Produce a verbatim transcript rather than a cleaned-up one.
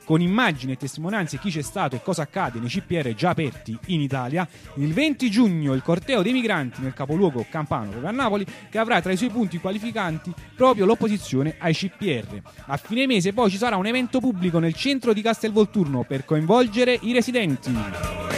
con immagini e testimonianze chi c'è stato e cosa accade nei C P R già aperti in Italia. Il venti giugno il corteo dei migranti nel capoluogo campano, proprio a Napoli, che avrà tra i suoi punti qualificanti proprio l'opposizione ai C P R. A fine mese poi ci sarà un evento pubblico nel centro di Castelvolturno per coinvolgere i residenti.